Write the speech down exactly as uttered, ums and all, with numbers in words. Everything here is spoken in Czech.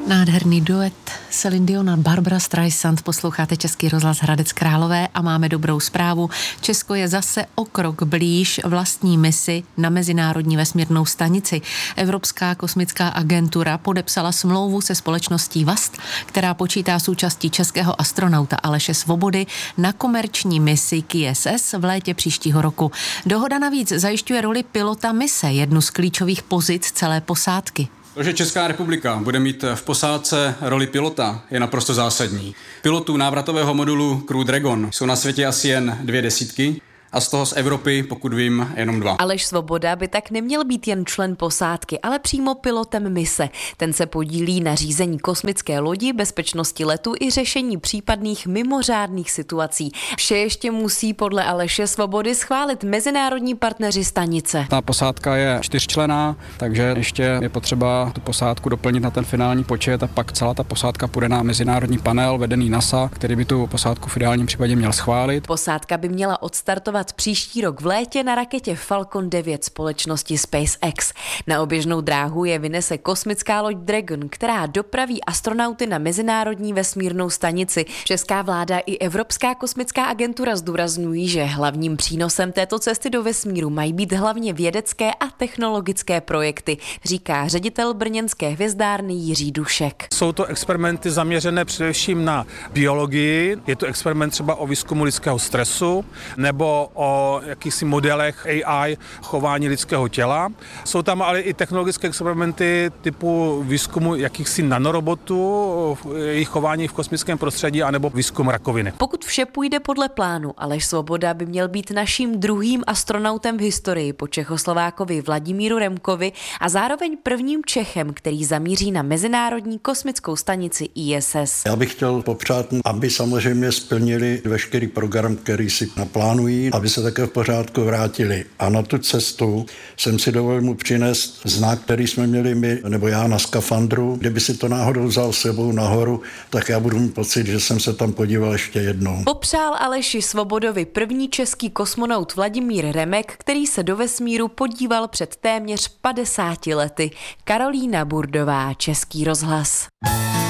Nádherný duet Celine Dion a Barbra Streisand. Posloucháte Český rozhlas Hradec Králové a máme dobrou zprávu. Česko je zase o krok blíž vlastní misi na Mezinárodní vesmírnou stanici. Evropská kosmická agentura podepsala smlouvu se společností Vast, která počítá s účastí českého astronauta Aleše Svobody na komerční misi k I S S v létě příštího roku. Dohoda navíc zajišťuje roli pilota mise, jednu z klíčových pozic celé posádky. To, že Česká republika bude mít v posádce roli pilota, je naprosto zásadní. Pilotů návratového modulu Crew Dragon jsou na světě asi jen dvě desítky a z toho z Evropy, pokud vím, jenom dva. Aleš Svoboda by tak neměl být jen člen posádky, ale přímo pilotem mise. Ten se podílí na řízení kosmické lodi, bezpečnosti letu i řešení případných mimořádných situací. Vše ještě musí podle Aleše Svobody schválit mezinárodní partneři stanice. Ta posádka je čtyřčlenná, takže ještě je potřeba tu posádku doplnit na ten finální počet a pak celá ta posádka půjde na mezinárodní panel vedený NASA, který by tu posádku v ideálním případě měl schválit. Posádka by měla odstartovat příští rok v létě na raketě Falcon devět společnosti SpaceX. Na oběžnou dráhu je vynese kosmická loď Dragon, která dopraví astronauty na Mezinárodní vesmírnou stanici. Česká vláda i Evropská kosmická agentura zdůrazňují, že hlavním přínosem této cesty do vesmíru mají být hlavně vědecké a technologické projekty, říká ředitel brněnské hvězdárny Jiří Dušek. Jsou to experimenty zaměřené především na biologii, je to experiment třeba o výzkumu lidského stresu nebo o jakýchsi modelech A I chování lidského těla. Jsou tam ale i technologické experimenty typu výzkumu jakýchsi nanorobotů, jejich chování v kosmickém prostředí anebo výzkum rakoviny. Pokud vše půjde podle plánu, Aleš Svoboda by měl být naším druhým astronautem v historii po Čechoslovákovi Vladimíru Remkovi a zároveň prvním Čechem, který zamíří na Mezinárodní kosmickou stanici I S S. Já bych chtěl popřát, aby samozřejmě splnili veškerý program, který si naplánují, aby se také v pořádku vrátili. A na tu cestu jsem si dovolil mu přinést znak, který jsme měli my, nebo já na skafandru. Kdyby si to náhodou vzal s sebou nahoru, tak já budu mít pocit, že jsem se tam podíval ještě jednou. Popřál Aleši Svobodovi první český kosmonaut Vladimír Remek, který se do vesmíru podíval před téměř padesáti lety. Karolína Burdová, Český rozhlas.